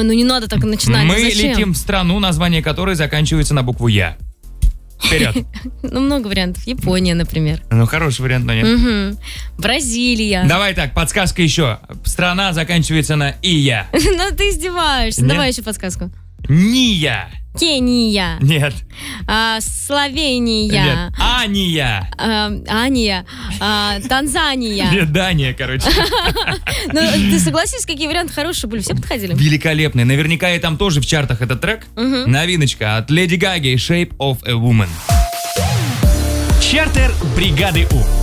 Ой, ну не надо так начинать. Мы Зачем? летим в страну, название которой заканчивается на букву «Я». Вперед. Ну, много вариантов. Япония, например. Ну, хороший вариант, но нет. Мгм. Бразилия. Давай так, подсказка еще. Страна заканчивается на «Ия». Ну, ты издеваешься. Нет. Давай еще подсказку. Ния. Кения. Нет. Словения. Нет. Ания. Ания. Танзания. Нет, Дания, короче. Ну, ты согласись, какие варианты хорошие были? Все подходили? Великолепный. Наверняка и там тоже в чартах этот трек. Новиночка от Леди Гаги «Shape of a Woman». Чартер бригады У.